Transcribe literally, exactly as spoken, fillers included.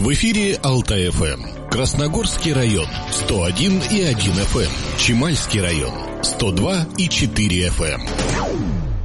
В эфире Алтай-ФМ. Красногорский район сто один и один эф эм. Чемальский район сто два и четыре эф эм.